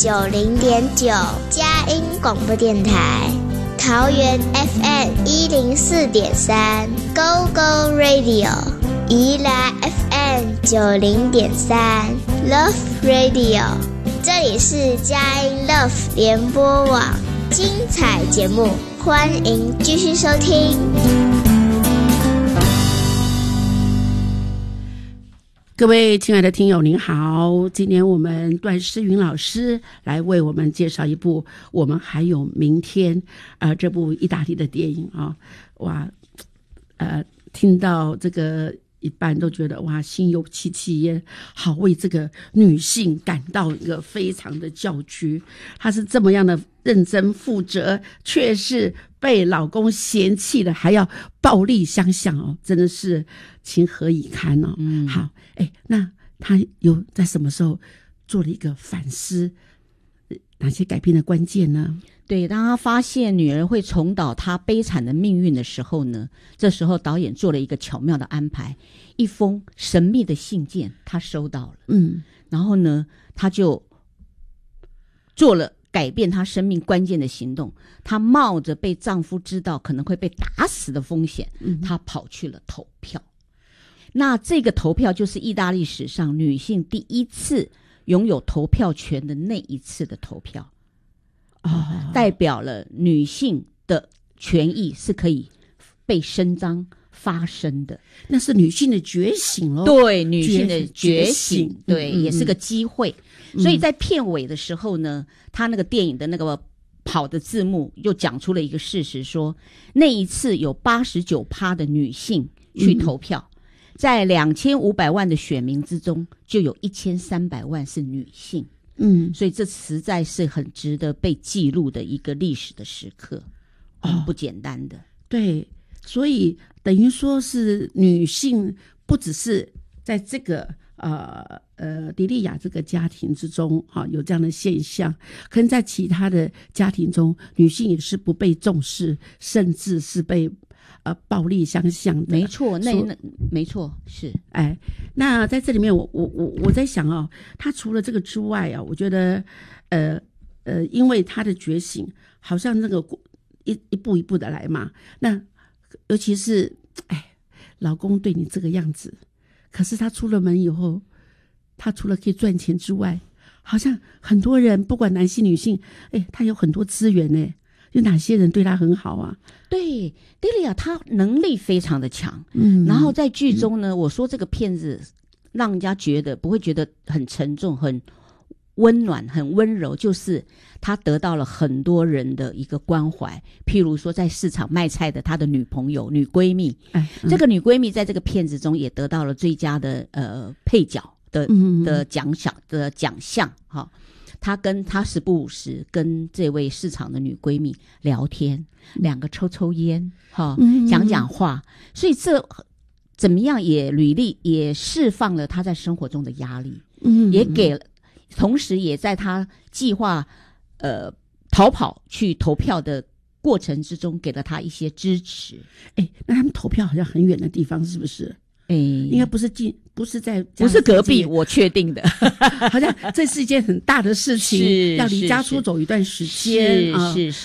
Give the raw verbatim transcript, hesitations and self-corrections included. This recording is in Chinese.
九零点九，佳音广播电台。桃园 F M 一零四点三 ，Go Go Radio。宜兰 F M 九零点三 ，Love Radio。这里是佳音 Love 联播网，精彩节目，欢迎继续收听。 各位亲爱的听友您好，今天我们段诗云老师来为我们介绍一部我们还有明天呃这部意大利的电影啊，哇呃听到这个一般都觉得哇心有戚戚焉，好为这个女性感到一个非常的叫屈，她是这么样的认真负责，却是被老公嫌弃的，还要暴力相向哦，真的是情何以堪哦。嗯，好，哎，那她有在什么时候做了一个反思？哪些改变的关键呢？ 对，当他发现女儿会重蹈她悲惨的命运的时候呢，这时候导演做了一个巧妙的安排，一封神秘的信件他收到了，嗯，然后呢，他就做了改变她生命关键的行动，她冒着被丈夫知道可能会被打死的风险，她跑去了投票。那这个投票就是意大利史上女性第一次拥有投票权的那一次的投票，哦，代表了女性的权益是可以被伸张发生的， 那是女性的觉醒咯。 对，女性的觉醒，觉醒对、嗯、也是个机会、嗯、所以在片尾的时候呢，他那个电影的那个跑的字幕又讲出了一个事实，说那一次有 百分之八十九 的女性去投票、嗯、在两千五百万的选民之中就有一千三百万是女性，嗯，所以这实在是很值得被记录的一个历史的时刻，很不简单的、哦、 对，所以等于说是女性不只是在这个呃呃迪利亚这个家庭之中啊有这样的现象，可能在其他的家庭中女性也是不被重视，甚至是被呃暴力相向的。 没错，那那没错是。 哎，那在这里面我我我我在想哦，他除了这个之外啊，我觉得呃呃因为他的觉醒好像那个一一步一步的来嘛，那尤其是哎老公对你这个样子，可是他出了门以后，他除了可以赚钱之外，好像很多人不管男性女性，哎，他有很多资源呢，有哪些人对他很好啊？ 对，迪利亚他能力非常的强，嗯，然后在剧中呢、嗯、我说这个片子让人家觉得不会觉得很沉重，很温暖，很温柔，就是他得到了很多人的一个关怀，譬如说在市场卖菜的他的女朋友女闺蜜、哎嗯、这个女闺蜜在这个片子中也得到了最佳的呃配角的的奖项的奖项哈。她跟她时不五时跟这位市场的女闺蜜聊天，两个抽抽烟哈，讲讲话，所以这怎么样也履历也释放了她在生活中的压力，嗯，也给同时也在她计划呃逃跑去投票的过程之中给了她一些支持。哎， 那他们投票好像很远的地方是不是？哎，应该不是近，不是在， 不是隔壁，我确定的。 好像这是一件很大的事情，要离家出走一段时间， 是是是。